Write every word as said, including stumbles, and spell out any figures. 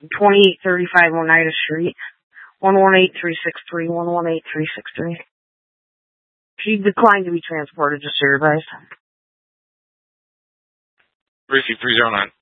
twenty-eight thirty-five Oneida Street, one one eight three six three, one one eight three six three. She declined to be transported, just so you're advised. Briefing three zero nine.